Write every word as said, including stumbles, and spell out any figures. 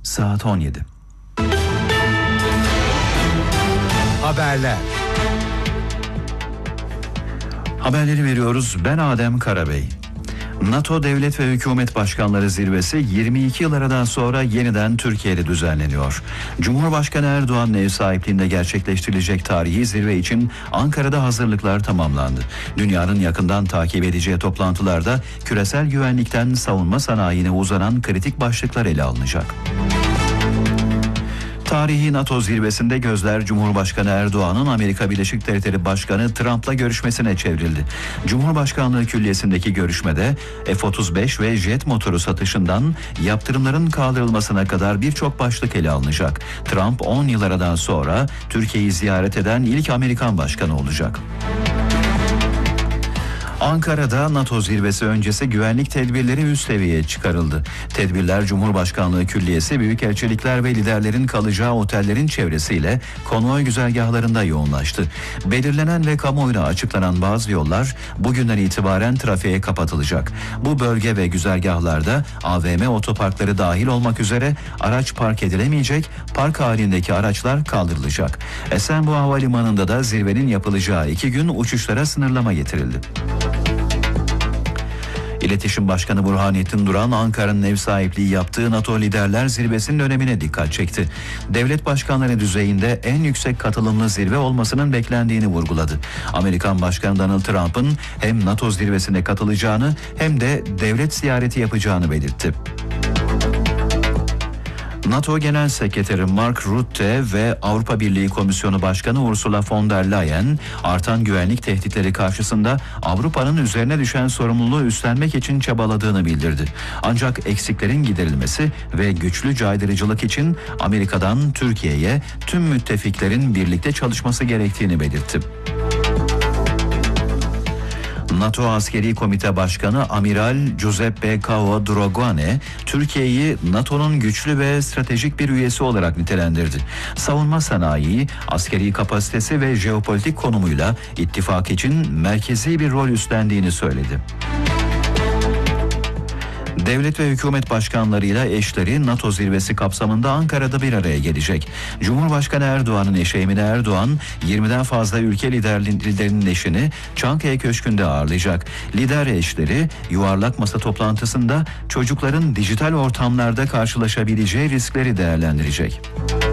saat on yedi. Haberler. Haberleri veriyoruz. Ben Adem Karabey. NATO Devlet ve Hükümet Başkanları Zirvesi yirmi iki yıl aradan sonra yeniden Türkiye'de düzenleniyor. Cumhurbaşkanı Erdoğan'ın ev sahipliğinde gerçekleştirilecek tarihi zirve için Ankara'da hazırlıklar tamamlandı. Dünyanın yakından takip edeceği toplantılarda küresel güvenlikten savunma sanayine uzanan kritik başlıklar ele alınacak. Tarihi NATO zirvesinde gözler Cumhurbaşkanı Erdoğan'ın Amerika Birleşik Devletleri Başkanı Trump'la görüşmesine çevrildi. Cumhurbaşkanlığı Külliyesi'ndeki görüşmede F otuz beş ve jet motoru satışından yaptırımların kaldırılmasına kadar birçok başlık ele alınacak. Trump on yıl aradan sonra Türkiye'yi ziyaret eden ilk Amerikan başkanı olacak. Ankara'da NATO zirvesi öncesi güvenlik tedbirleri üst seviyeye çıkarıldı. Tedbirler Cumhurbaşkanlığı Külliyesi, büyükelçilikler ve liderlerin kalacağı otellerin çevresiyle konvoy güzergahlarında yoğunlaştı. Belirlenen ve kamuoyuna açıklanan bazı yollar bugünden itibaren trafiğe kapatılacak. Bu bölge ve güzergahlarda A V M otoparkları dahil olmak üzere araç park edilemeyecek, park halindeki araçlar kaldırılacak. Esenboğa Havalimanı'nda da zirvenin yapılacağı iki gün uçuşlara sınırlama getirildi. İletişim Başkanı Burhanettin Duran, Ankara'nın ev sahipliği yaptığı NATO Liderler Zirvesi'nin önemine dikkat çekti. Devlet başkanları düzeyinde en yüksek katılımlı zirve olmasının beklendiğini vurguladı. Amerikan Başkanı Donald Trump'ın hem NATO zirvesine katılacağını hem de devlet ziyareti yapacağını belirtti. NATO Genel Sekreteri Mark Rutte ve Avrupa Birliği Komisyonu Başkanı Ursula von der Leyen, artan güvenlik tehditleri karşısında Avrupa'nın üzerine düşen sorumluluğu üstlenmek için çabaladığını bildirdi. Ancak eksiklerin giderilmesi ve güçlü caydırıcılık için Amerika'dan Türkiye'ye tüm müttefiklerin birlikte çalışması gerektiğini belirtti. NATO Askeri Komite Başkanı Amiral Giuseppe Cao Dragone, Türkiye'yi NATO'nun güçlü ve stratejik bir üyesi olarak nitelendirdi. Savunma sanayi, askeri kapasitesi ve jeopolitik konumuyla ittifak için merkezi bir rol üstlendiğini söyledi. Devlet ve hükümet başkanlarıyla eşleri NATO zirvesi kapsamında Ankara'da bir araya gelecek. Cumhurbaşkanı Erdoğan'ın eşi Emine Erdoğan, yirmiden fazla ülke liderlerinin eşini Çankaya Köşkü'nde ağırlayacak. Lider eşleri yuvarlak masa toplantısında çocukların dijital ortamlarda karşılaşabileceği riskleri değerlendirecek.